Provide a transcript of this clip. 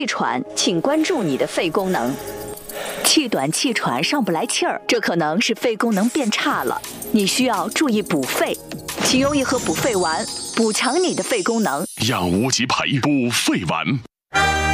气喘，请关注你的肺功能。气短气喘上不来气儿，这可能是肺功能变差了，你需要注意补肺。请用一盒补肺丸，补强你的肺功能， 让无极牌补肺丸。